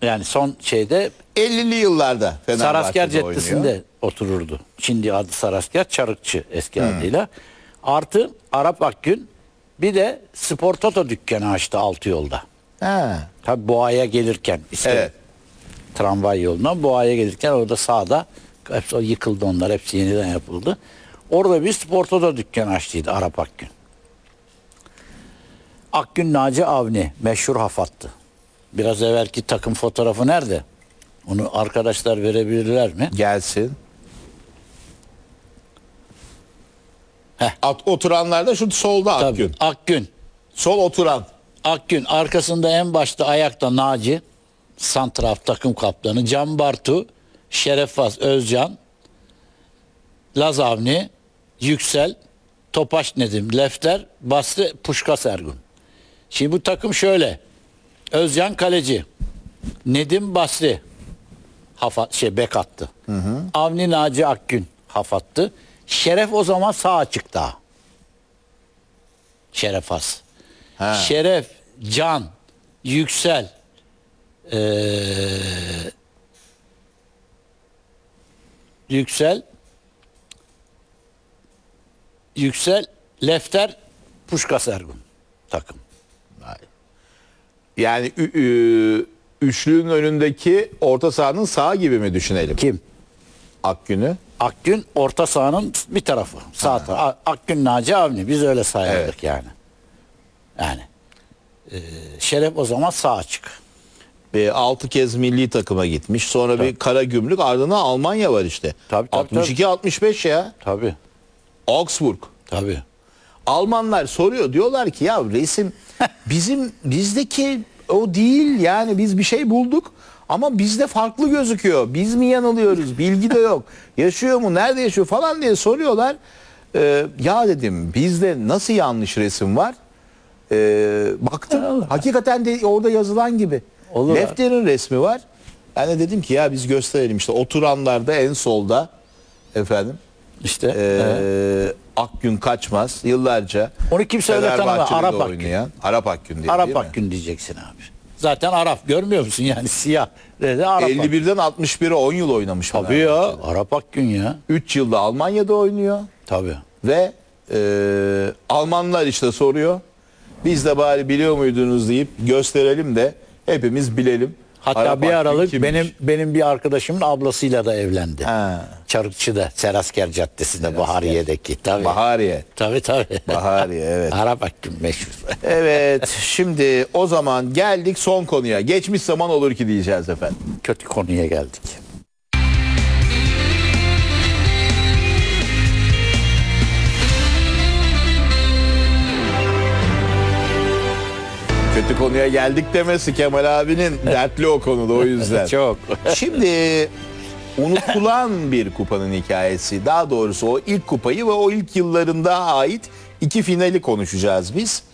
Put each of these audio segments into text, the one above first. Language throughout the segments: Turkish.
Yani son şeyde 50'li yıllarda Sarasker Fenerbahçe'de Caddesi'nde oynuyor. otururdu. Şimdi adı Sarasker, Çarıkçı eski adıyla. Artı Arap Akgün bir de Spor Toto dükkanı açtı Altı Yolda. Ha. Tabii Boğa'ya gelirken işte Evet. tramvay yolundan Boğa'ya gelirken orada sağda hepsi o yıkıldı, onlar hepsi yeniden yapıldı. Orada bir Spor Toto dükkanı açtıydı Arap Akgün. Akgün Naci Avni meşhur hafattı. Biraz evvelki takım fotoğrafı nerede? Onu arkadaşlar verebilirler mi? Gelsin. Heh. Oturanlarda şu solda Tabii. Akgün. Akgün. Sol oturan. Akgün arkasında en başta ayakta Naci, santraf takım kaptanı, Can Bartu, Şerefaz Özcan, Laz Avni, Yüksel, Topaş Nedim, Lefter, Basri, Puşkas Ergun. Şimdi bu takım şöyle. Özcan kaleci, Nedim Basri bek attı. Avni Naci Akgün hafattı. Şeref o zaman sağ açık daha. Şeref az. Ha. Şeref, Can, Yüksel, Yüksel, Lefter, Puşkas Ergun takım. Yani üçlünün önündeki orta sahanın sağı gibi mi düşünelim? Kim? Akgün'ü. Akgün orta sahanın bir tarafı. Sağ tarafı. Akgün Naci Avni. Biz öyle sayardık Evet. yani. Yani. Şeref o zaman sağ açık. 6 kez milli takıma gitmiş. Sonra bir Karagümrük, ardından Almanya var işte. Tabii, 62-65 ya. Tabii. Augsburg. Tabii. Almanlar soruyor, diyorlar ki ya resim bizdeki o değil, yani biz bir şey bulduk ama bizde farklı gözüküyor. Biz mi yanılıyoruz? Bilgi de yok. Yaşıyor mu? Nerede yaşıyor falan diye soruyorlar. Ya dedim, bizde nasıl yanlış resim var? Baktım Allah. hakikaten de orada yazılan gibi. Olur. Lefter'in resmi var. Ben de dedim ki ya biz gösterelim, işte oturanlarda en solda efendim. İşte. Akgün Kaçmaz yıllarca Onu kimse öyle tanımaz. Fenerbahçe'de Arap de Akgün. oynayan. Arap Akgün diye, Arap değil mi? Akgün diyeceksin abi. Zaten Arap görmüyor musun yani siyah. Dedi Arap Akgün. 51'den 61'e 10 yıl oynamış. Tabii ya Arap Akgün ya. 3 yılda Almanya'da oynuyor Tabii. ve Almanlar işte soruyor. Biz de bari biliyor muydunuz deyip gösterelim de hepimiz bilelim. Hatta Arap bir Akgün aralık kimmiş? benim bir arkadaşımın ablasıyla da evlendi. Ha. Çarıkçı'da, Serasker Caddesi'nde, Bahariye'deki. Tabii. Bahariye. Tabii. Bahariye, evet. Arap Akgün meşhur. Evet, şimdi o zaman geldik son konuya. Geçmiş zaman olur ki diyeceğiz efendim. Kötü konuya geldik. Kötü konuya geldik demesi Kemal abinin dertli o konuda, o yüzden. Çok. Şimdi unutulan bir kupanın hikayesi, daha doğrusu o ilk kupayı ve o ilk yıllarında ait 2 finali konuşacağız biz.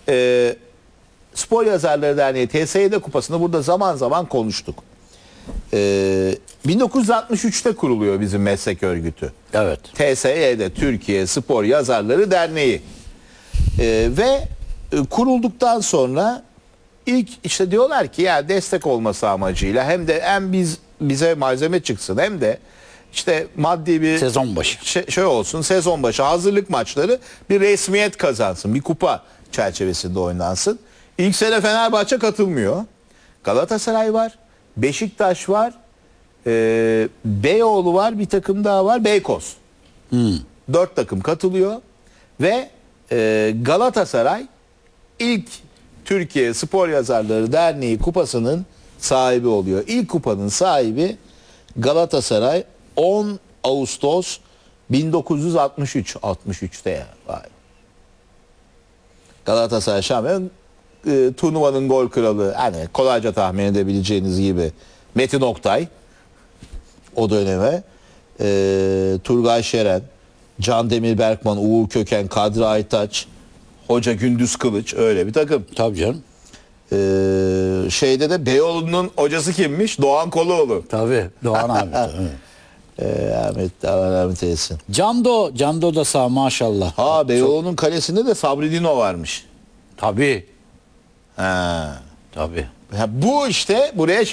Spor Yazarları Derneği TSYD kupasını burada zaman zaman konuştuk. 1963'te kuruluyor bizim meslek örgütü. Evet. TSYD, Türkiye Spor Yazarları Derneği. Ve kurulduktan sonra ilk işte diyorlar ki ya destek olması amacıyla hem bize malzeme çıksın, hem de işte maddi bir Sezon başı. şey olsun, sezon başı hazırlık maçları bir resmiyet kazansın, bir kupa çerçevesinde oynansın. İlk sene Fenerbahçe katılmıyor. Galatasaray var, Beşiktaş var, Beyoğlu var, bir takım daha var, Beykoz. 4 takım katılıyor ve Galatasaray ilk Türkiye Spor Yazarları Derneği kupasının sahibi oluyor. İlk kupanın sahibi Galatasaray, 10 Ağustos 1963. 63'te ya. Vay. Galatasaray şampiyon. Turnuvanın gol kralı, hani kolayca tahmin edebileceğiniz gibi Metin Oktay o döneme, Turgay Şeren, Can Demir Berkman, Uğur Köken, Kadri Aytaç, Hoca Gündüz Kılıç, öyle bir takım. Tabii canım. Şeyde de Beyoğlu'nun hocası kimmiş? Doğan Koluoğlu. Tabii. Doğan abi. Tabii. Allah rahmet eylesin. Cando da sağ maşallah. Ha, Beyoğlu'nun kalesinde de Sabri Dino varmış. Tabii. Ha. Tabii. Bu işte buraya